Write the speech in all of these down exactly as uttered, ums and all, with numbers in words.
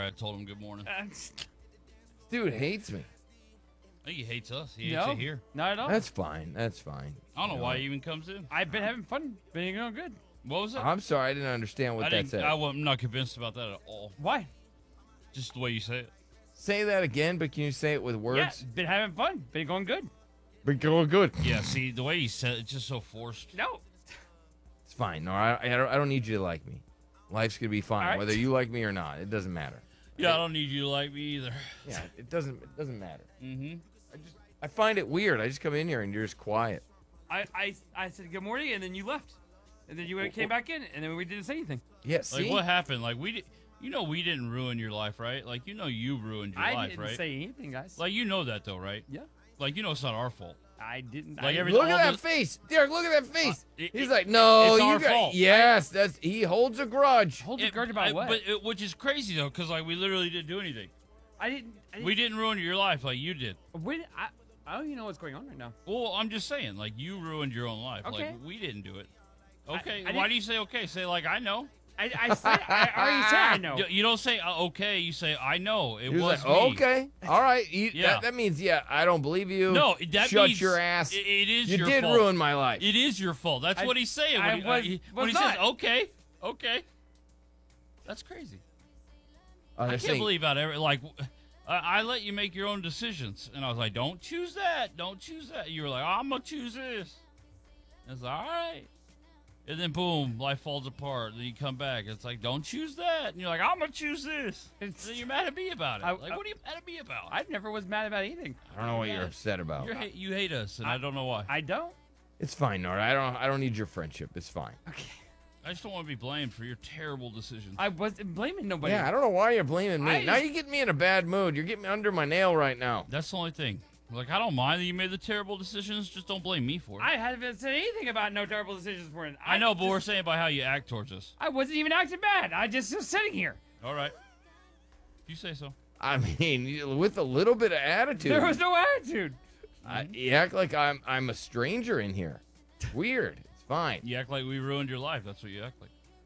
sorry I told him good morning. I Dude hates me. think he hates us. He hates No, it here. not at all. That's fine. That's fine. I don't know You why he even comes in. I've been having fun. Been going good. What was it? I'm sorry. I didn't understand what I that didn't, said. I, am not convinced about that at all. Why? Just the way you say it. Say that again, but can you say it with Yeah, words? been having fun. Been going good. But going good. Yeah, see, the way you said it, it's just so forced. No. It's fine. No, I, I, don't, I don't need you to like me. Life's going to be fine, All right. whether you like me or not. It doesn't matter. Yeah, I don't need you to like me either. Yeah, it doesn't it doesn't matter. Mm-hmm. I just I find it weird. I just come in here and you're just quiet. I, I, I said good morning, and then you left. And then you went, came back in, and then we didn't say anything. Yeah, see? Like, what happened? Like, we did, you know we didn't ruin your life, right? Like, you know you ruined your I life, didn't right? say anything, guys. Like, you know that, though, right? yeah. Like, you know it's not our fault. I didn't. Like I, every- Look all at that this- face. Derek, look at that face. Uh, it- He's it- like, no, it's you our got fault. Yes, that's he holds a grudge. hold It- your guard about I- what? But it, which is crazy, though, because, like, we literally didn't do anything. I didn't. I didn't We didn't ruin your life like you did. When, I, I don't even know what's going on right now. Well, I'm just saying, like, you ruined your own life. Okay. Like, we didn't do it. I- Okay, I why didn't- do you say okay? Say, like, I know. I, I said. I already said I know. You- You don't say uh, okay, you say I know. It He was was like, oh, me. okay, all right. You, Yeah. that, that means, yeah, I don't believe you. No, that Shut means your ass. i- it is you your did fault. ruin my life. It is your fault. That's I- what he's saying when I he, uh, was- he, was when he says not. okay, okay. That's crazy. Oh, I they're can't saying- believe how every like I, I let you make your own decisions, and I was like, don't choose that, don't choose that. You were like, I'm gonna choose this. I was like, all right. And then boom, life falls apart. Then you come back. It's like, don't choose that. And you're like, I'm gonna choose this. And It's- then you're mad at me about it. I- like, I- what are you mad at me about? I never was mad about anything. I don't know what you're upset about. You're hate, you hate us, and I, I- don't know why. I, I don't. It's fine, Nora. I don't. I don't need your friendship. It's fine. Okay. just don't want to be blamed for your terrible decisions. I wasn't blaming nobody. Yeah, I don't know why you're blaming me. I now just- you're getting me in a bad mood. You're getting me under my nail right now. That's the only thing. Like, I don't mind that you made the terrible decisions. Just don't blame me for it. I haven't said anything about no terrible decisions for it. I know, but just- we're saying by how you act towards us. I wasn't even acting bad. I just was sitting here. All right. You say so. I mean, you- with a little bit of attitude. There was no attitude. I, you act like I'm I'm a stranger in here. Weird. It's fine. You act like we ruined your life. That's what you act like.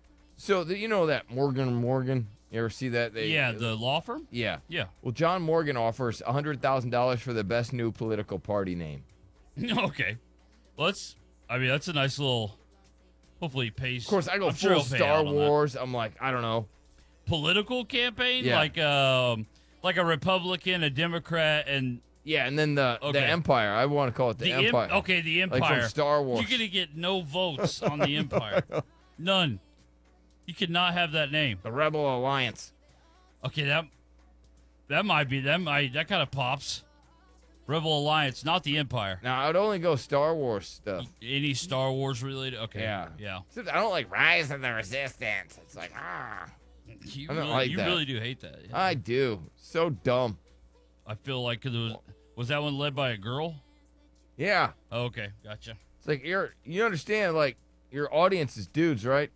So the, you know that Morgan and Morgan. You ever see that? They, yeah, the law firm? Yeah. Yeah. Well, John Morgan offers a hundred thousand dollars for the best new political party name. Okay. Well, that's, I mean, that's a nice little, hopefully he pays. Of course, I go I'm sure full he'll pay Star out on that. Wars. I'm like, I don't know. Political campaign? Yeah. Like, um, like a Republican, a Democrat, and Yeah, and then the Okay. the Empire. I want to call it the, the Em- Empire. okay, the Empire. Like from Star Wars. You're going to get no votes on the Empire. None. You cannot have that name. The Rebel Alliance. Okay, that that might be that might that kind of pops. Rebel Alliance, not the Empire. Now I'd only go Star Wars stuff. Any Star Wars related? Okay. Yeah. Yeah. Except I don't like Rise of the Resistance. It's like ah, You, I don't really, like you that. really do hate that. Yeah. I do. So dumb. I feel like 'cause it was was that one led by a girl? Yeah. Oh, okay, gotcha. It's like you're you understand like your audience is dudes, right?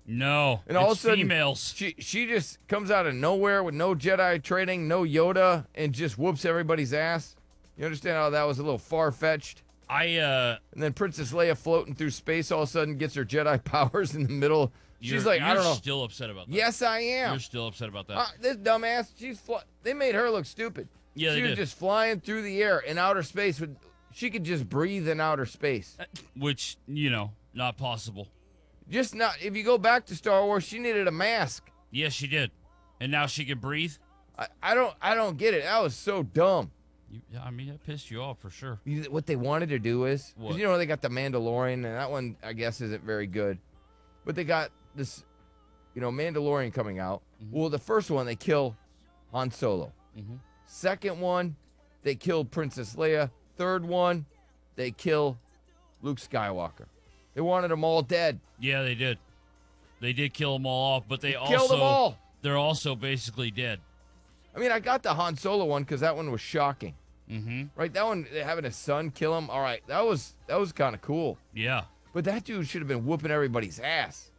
No, And all of it's a sudden- females. She she just comes out of nowhere with no Jedi training, no Yoda, and just whoops everybody's ass. You understand how that was a little far fetched? I uh, And then Princess Leia floating through space all of a sudden gets her Jedi powers in the middle. you're, She's like, you're I don't know. still upset about that. Yes, I am. You're still upset about that. Uh, this dumbass, she's fly- they made her look stupid. Yeah, she they was did. just flying through the air in outer space. With she could just breathe in outer space. Which you know, not possible. Just not. If you go back to Star Wars, she needed a mask. Yes, she did, and now she can breathe. I, I don't. I don't get it. That was so dumb. You, yeah, I mean, that pissed you off for sure. You, what they wanted to do is, What? because you know they got the Mandalorian, and that one I guess isn't very good, but they got this, you know, Mandalorian coming out. Mhm. Well, the first one they kill Han Solo. Mm-hmm. Second one, they kill Princess Leia. Third one, they kill Luke Skywalker. They wanted them all dead. Yeah, they did. They did kill them all off, but they, They also killed them all. they're also basically dead. I mean, I got the Han Solo one because that one was shocking, Mm-hmm. right? That one, having his son kill him. All right, that was that was kind of cool. Yeah. But that dude should have been whooping everybody's ass.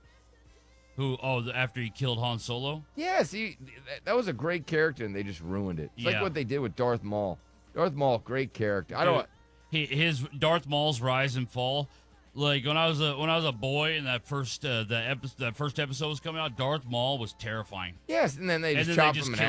Who? Oh, the, after he killed Han Solo. Yes, he, that, that was a great character, and they just ruined it. It's Yeah. like what they did with Darth Maul. Darth Maul, great character. I don't. He, his Darth Maul's rise and fall. Like when I was a when I was a boy and that first uh, the epi- that first episode was coming out, Darth Maul was terrifying. Yes, and then they And just then they chop just him in kill